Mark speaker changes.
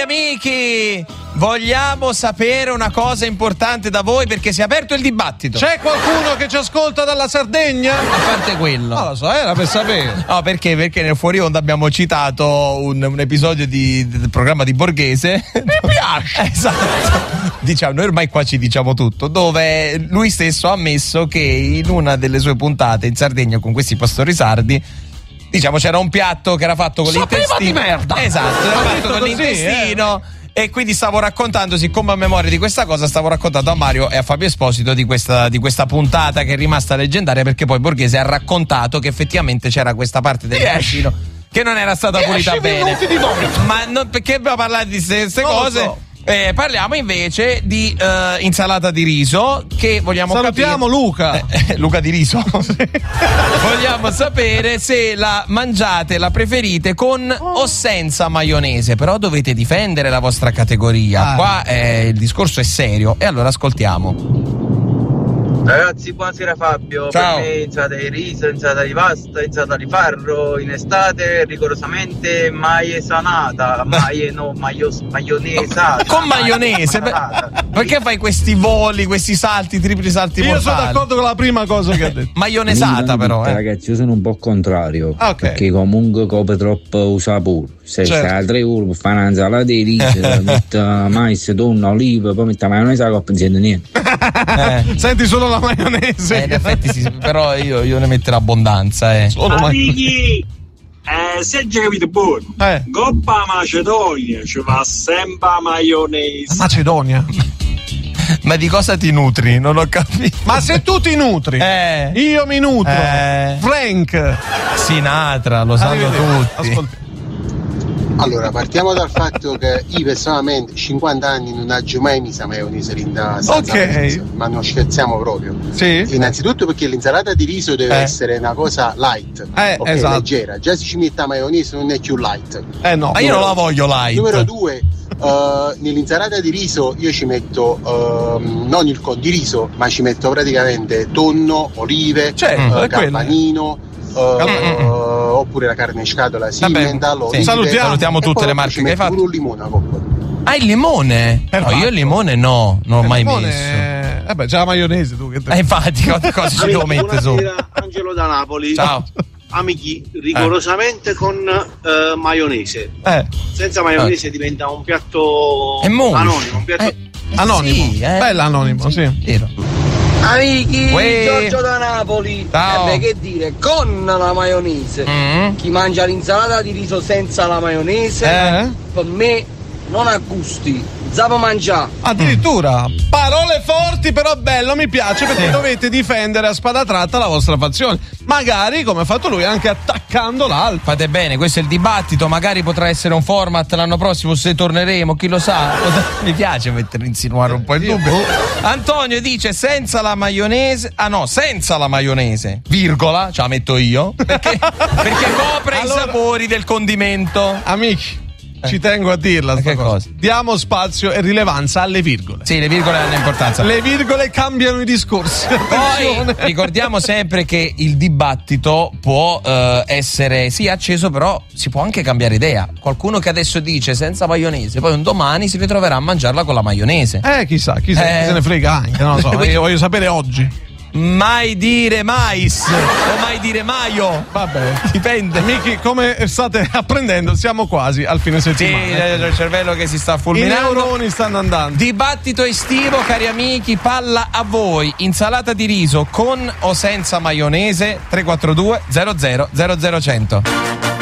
Speaker 1: amici, vogliamo sapere una cosa importante da voi perché si è aperto il dibattito.
Speaker 2: C'è qualcuno che ci ascolta dalla Sardegna?
Speaker 1: A parte quello.
Speaker 2: Non lo so, era per sapere.
Speaker 1: No, perché nel fuori onda abbiamo citato un episodio del programma di Borghese.
Speaker 2: Mi piace.
Speaker 1: Esatto. Diciamo, noi ormai qua ci diciamo tutto, dove lui stesso ha ammesso che in una delle sue puntate in Sardegna con questi pastori sardi, diciamo, c'era un piatto che era fatto con l'intestino.
Speaker 2: di merda.
Speaker 1: Esatto, era fatto con
Speaker 2: così,
Speaker 1: l'intestino. E quindi stavo raccontando, siccome a memoria di questa cosa, stavo raccontando a Mario e a Fabio Esposito di questa puntata che è rimasta leggendaria, perché poi Borghese ha raccontato che effettivamente c'era questa parte del bacino che non era stata pulita bene. Ma perché abbiamo parlato di queste cose?
Speaker 2: So.
Speaker 1: Parliamo invece di insalata di riso, che vogliamo
Speaker 2: Salutiamo
Speaker 1: capire.
Speaker 2: Luca.
Speaker 1: Luca di riso. Vogliamo sapere se la mangiate, la preferite con o senza maionese, però dovete difendere la vostra categoria. Qua il discorso è serio e allora ascoltiamo.
Speaker 3: Ragazzi, buonasera Fabio.
Speaker 1: Ciao.
Speaker 3: Per me insalata di riso, insalata di pasta, insalata di farro, in estate rigorosamente maionesata.
Speaker 1: Con maionese? Perché fai questi voli, questi salti, tripli salti mortali?
Speaker 2: Io sono d'accordo con la prima cosa che ha detto.
Speaker 1: Maionesata però,
Speaker 4: Ragazzi, io sono un po' contrario.
Speaker 2: Ok.
Speaker 4: Perché comunque copre troppo sapore. Se
Speaker 2: Certo.
Speaker 4: stai a 3 ore per fare un'insalata di riso, mette mais, tonno, olive, poi mette la maionese alla coppa, non sente niente.
Speaker 2: Senti solo la maionese.
Speaker 1: In effetti sì, però io ne metterò abbondanza.
Speaker 2: Solo
Speaker 5: Amici, se già capito buono, Coppa Macedonia ci va sempre maionese.
Speaker 2: Macedonia.
Speaker 1: Ma di cosa ti nutri? Non ho capito.
Speaker 2: Ma se tu ti nutri, io mi nutro. Frank
Speaker 1: Sinatra, lo sanno tutti.
Speaker 2: Ascolti.
Speaker 6: Allora, partiamo dal fatto che io personalmente 50 anni non ho mai messo maionese in
Speaker 2: Ok.
Speaker 6: ma non scherziamo proprio.
Speaker 2: Sì.
Speaker 6: Innanzitutto perché l'insalata di riso deve essere una cosa light,
Speaker 2: esatto.
Speaker 6: leggera. Già se ci mette la maionese non è più light.
Speaker 2: No.
Speaker 1: Ma io non la voglio light.
Speaker 6: Numero 2, nell'insalata di riso io ci metto non il condiriso, ma ci metto praticamente tonno, olive, garbanino, oppure la carne in scatola, Simmental,
Speaker 1: sì. Salutiamo tutte le marche che hai fatto.
Speaker 6: Pure un limone a coppa.
Speaker 1: Ah, il limone? No, io il limone no, non l'ho mai messo.
Speaker 2: C'è la maionese tu che
Speaker 1: infatti, cosa ci devo mettere su?
Speaker 5: Buonasera, Angelo da Napoli.
Speaker 1: Ciao.
Speaker 5: Amici, rigorosamente con maionese. Senza maionese diventa un piatto anonimo, un piatto
Speaker 2: anonimo.
Speaker 1: Sì,
Speaker 2: Bella anonimo, sì.
Speaker 1: Vero.
Speaker 7: Amici, Giorgio da Napoli.
Speaker 1: Ciao.
Speaker 7: Che dire, con la maionese. Chi mangia l'insalata di riso senza la maionese, per me non ha gusti. Zappo mangiare.
Speaker 2: Addirittura parole forti, però bello, mi piace, perché dovete difendere a spada tratta la vostra fazione. Magari, come ha fatto lui, anche attaccando l'altro.
Speaker 1: Fate bene, questo è il dibattito. Magari potrà essere un format l'anno prossimo, se torneremo, chi lo sa. Mi piace insinuare un po' il dubbio. Antonio dice senza la maionese. Senza la maionese, virgola, ce la metto io. Perché copre i sapori del condimento.
Speaker 2: Amici, ci tengo a dirla sta cosa. Diamo spazio e rilevanza alle virgole.
Speaker 1: Sì, le virgole hanno importanza.
Speaker 2: Le virgole cambiano i discorsi.
Speaker 1: Poi ricordiamo sempre che il dibattito può essere acceso, però si può anche cambiare idea. Qualcuno che adesso dice senza maionese, poi un domani si ritroverà a mangiarla con la maionese.
Speaker 2: Chissà, chi se ne frega anche, non lo so. Io voglio sapere oggi.
Speaker 1: Mai dire mais o mai dire maio.
Speaker 2: Vabbè,
Speaker 1: dipende.
Speaker 2: Amici, come state apprendendo, siamo quasi al fine settimana.
Speaker 1: Sì, il cervello che si sta
Speaker 2: I
Speaker 1: fulminando.
Speaker 2: neuroni stanno andando.
Speaker 1: Dibattito estivo, cari amici, palla a voi. Insalata di riso con o senza maionese? 342 00 00 100.